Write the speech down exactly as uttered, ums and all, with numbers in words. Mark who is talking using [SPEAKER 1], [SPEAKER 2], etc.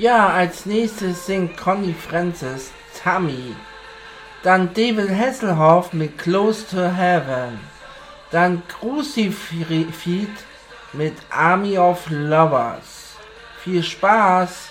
[SPEAKER 1] Ja, als nächstes singt Connie Francis Tammy. Dann David Hasselhoff mit Close to Heaven. Dann Crucified mit Army of Lovers. Viel Spaß!